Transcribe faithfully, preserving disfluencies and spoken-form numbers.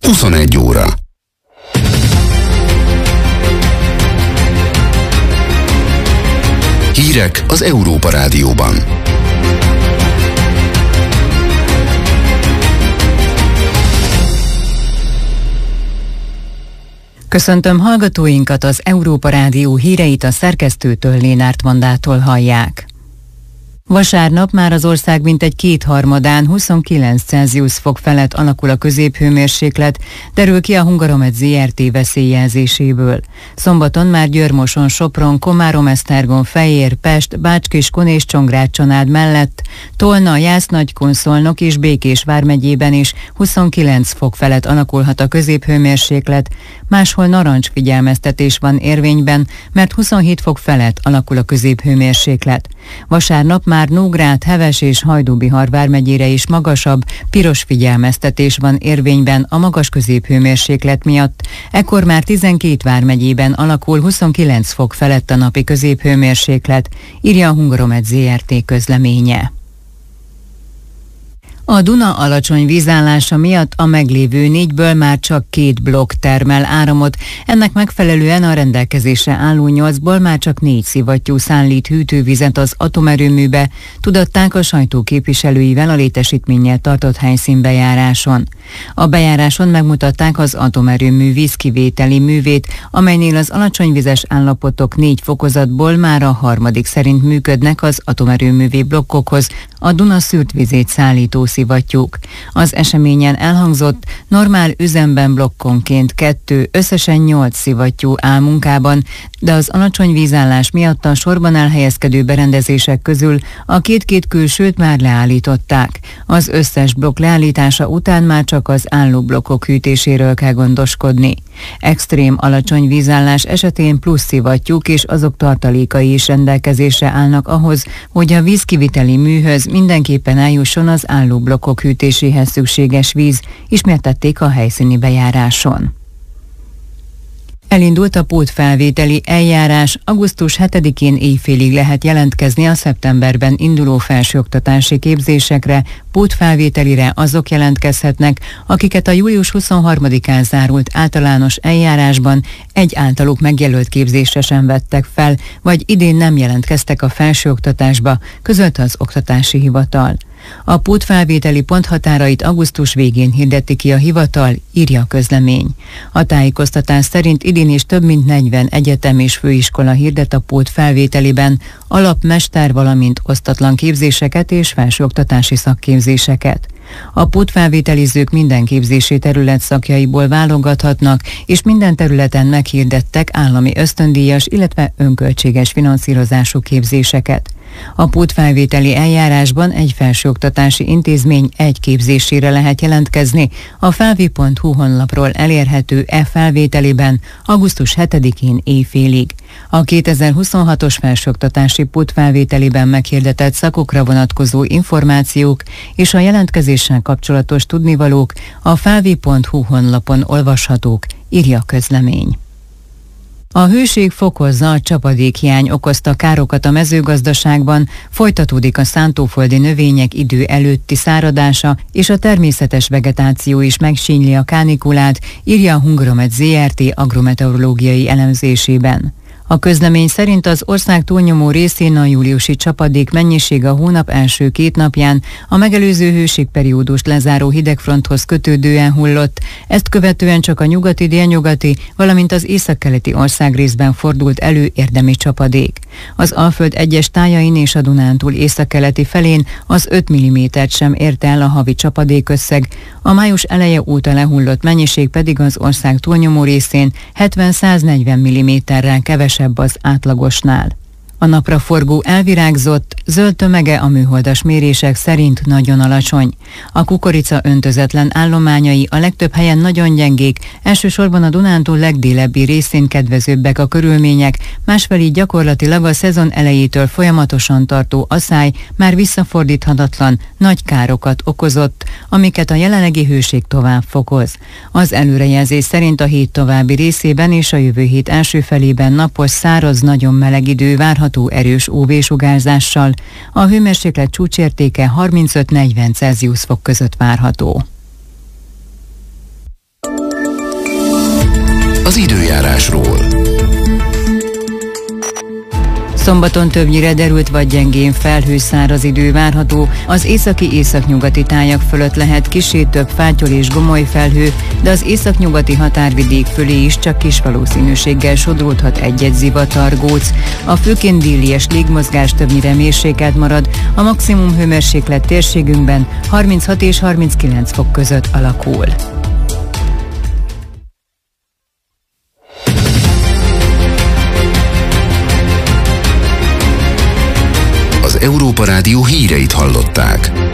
huszonegy óra. Hírek az Európa Rádióban. Köszöntöm hallgatóinkat, az Európa Rádió híreit a szerkesztőtől, Lénárt Mandától hallják. Vasárnap már az ország mintegy kétharmadán huszonkilenc Celsius fok felett alakul a középhőmérséklet, derül ki a Hungaromed zé er té veszélyjelzéséből. Szombaton már Győr-Moson, Sopron, Komárom-Esztergom, Fejér, Pest, Bács-Kiskun és Csongrád-Csanád mellett, Tolna, Jász-Nagykun, Szolnok és Békés vármegyében is huszonkilenc fok felett alakulhat a középhőmérséklet, máshol narancsfigyelmeztetés van érvényben, mert huszonhét fok felett alakul a középhőmérséklet. Vasárnap már Nógrád, Heves és Hajdú-Bihar vármegyére is magasabb, piros figyelmeztetés van érvényben a magas középhőmérséklet miatt. Ekkor már tizenkét vármegyében alakul huszonkilenc fok felett a napi középhőmérséklet, írja a Hungaromed zé er té közleménye. A Duna alacsony vízállása miatt a meglévő négyből már csak két blokk termel áramot, ennek megfelelően a rendelkezésre álló nyolcból már csak négy szivattyú szállít hűtővizet az atomerőműbe, tudatták a sajtó képviselőivel a létesítménnyel tartott helyszínbejáráson. A bejáráson megmutatták az atomerőmű vízkivételi művét, amelynél az alacsonyvizes állapotok négy fokozatból már a harmadik szerint működnek az atomerőművi blokkokhoz a Duna szűrt vizét szállító szivattyúk. Az eseményen elhangzott, normál üzemben blokkonként kettő, összesen nyolc szivattyú áll munkában, de az alacsony vízállás miatt a sorban elhelyezkedő berendezések közül a két-két külsőt már leállították. Az összes blokk leállítása után már csak az álló blokkok hűtéséről kell gondoskodni. Extrém alacsony vízállás esetén plusz szivattyúk és azok tartalékai is rendelkezésre állnak ahhoz, hogy a vízkiviteli műhöz mindenképpen eljusson az álló blokkok hűtéséhez szükséges víz, ismertették a helyszíni bejáráson. Elindult a pótfelvételi eljárás, augusztus hetedikén éjfélig lehet jelentkezni a szeptemberben induló felsőoktatási képzésekre, pótfelvételire azok jelentkezhetnek, akiket a július huszonharmadikán zárult általános eljárásban egy általuk megjelölt képzésre sem vettek fel, vagy idén nem jelentkeztek a felsőoktatásba, közölte az Oktatási Hivatal. A pótfelvételi ponthatárait augusztus végén hirdeti ki a hivatal, írja a közlemény. A tájékoztatás szerint idén is több mint negyven egyetem és főiskola hirdet a pótfelvételiben alap, mester, valamint osztatlan képzéseket és felsőoktatási szakképzéseket. A pótfelvételizők minden képzési terület szakjaiból válogathatnak, és minden területen meghirdettek állami ösztöndíjas, illetve önköltséges finanszírozású képzéseket. A pótfelvételi eljárásban egy felsőoktatási intézmény egy képzésére lehet jelentkezni, a felvi pont hu honlapról elérhető e-felvételiben augusztus hetedikén éjfélig. A kétezer-huszonhatos felsőoktatási pótfelvételiben meghirdetett szakokra vonatkozó információk és a jelentkezéssel kapcsolatos tudnivalók a felvi pont hu honlapon olvashatók, írja a közlemény. A hőség fokozza a csapadékhiány okozta károkat a mezőgazdaságban, folytatódik a szántóföldi növények idő előtti száradása, és a természetes vegetáció is megsínyli a kánikulát, írja a Hungaromed zé er té agrometeorológiai elemzésében. A közlemény szerint az ország túlnyomó részén a júliusi csapadék mennyisége a hónap első két napján a megelőző hőségperiódust lezáró hidegfronthoz kötődően hullott, ezt követően csak a nyugati, délnyugati, valamint az északkeleti országrészben fordult elő érdemi csapadék. Az Alföld egyes tájain és a Dunántúl északkeleti felén az öt millimétert sem ért el a havi csapadékösszeg, a május eleje óta lehullott mennyiség pedig az ország túlnyomó részén hetven-száznegyven milliméterrel kevesebb az átlagosnál. A napraforgó elvirágzott, zöld tömege a műholdas mérések szerint nagyon alacsony. A kukorica öntözetlen állományai a legtöbb helyen nagyon gyengék, elsősorban a Dunántúl legdélebbi részén kedvezőbbek a körülmények, másfelé gyakorlatilag a szezon elejétől folyamatosan tartó aszály már visszafordíthatatlan, nagy károkat okozott, amiket a jelenlegi hőség tovább fokoz. Az előrejelzés szerint a hét további részében és a jövő hét első felében napos, száraz, nagyon meleg idő várható erős ú vé-sugárzással, a hőmérséklet csúcsértéke harmincöt-negyven Celsius fok között várható. Szombaton többnyire derült vagy gyengén felhős száraz idő várható, az északi északnyugati tájak fölött lehet kissé több fátyol és gomoly felhő, de az északnyugati határvidék fölé is csak kis valószínűséggel sodródhat egy-egy zivatargóc. A főként délies légmozgás többnyire mérsékelt marad, a maximum hőmérséklet térségünkben harminchat és harminckilenc fok között alakul. Az Európa Rádió híreit hallották.